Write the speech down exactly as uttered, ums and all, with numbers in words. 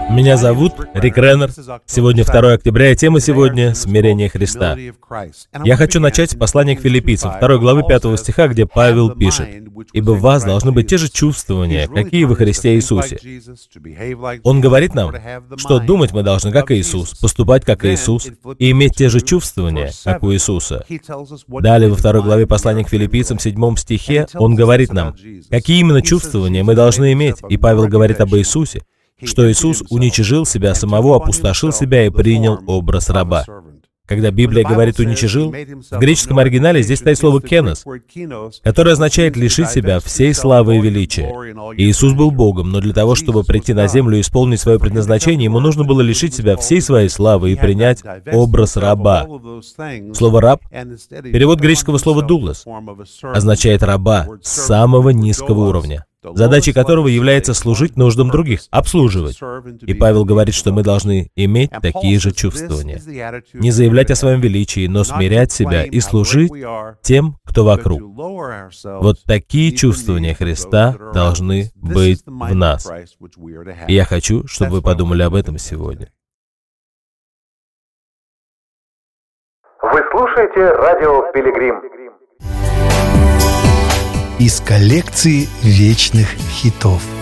Меня зовут Рик Реннер. Сегодня второе октября, и тема сегодня — смирение Христа. Я хочу начать с послания к Филиппийцам, второй главы пятого стиха, где Павел пишет: «Ибо в вас должны быть те же чувствования, какие во Христе Иисусе». Он говорит нам, что думать мы должны, как Иисус, поступать, как Иисус, и иметь те же чувствования, как у Иисуса. Далее, во второй главе послания к Филиппийцам, седьмом стихе, он говорит нам, какие именно чувствования мы должны иметь, и Павел говорит об Иисусе, что Иисус уничижил себя самого, опустошил себя и принял образ раба. Когда Библия говорит «уничижил», в греческом оригинале здесь стоит слово «кенос», которое означает лишить себя всей славы и величия. И Иисус был Богом, но для того, чтобы прийти на землю и исполнить свое предназначение, Ему нужно было лишить себя всей своей славы и принять образ раба. Слово «раб», перевод греческого слова «дулос», означает раба самого низкого уровня, задачей которого является служить нуждам других, обслуживать. И Павел говорит, что мы должны иметь такие же чувствования. Не заявлять о своем величии, но смирять себя и служить тем, кто вокруг. Вот такие чувствования Христа должны быть в нас. И я хочу, чтобы вы подумали об этом сегодня. Вы слушаете радио «Пилигрим». Из коллекции вечных хитов.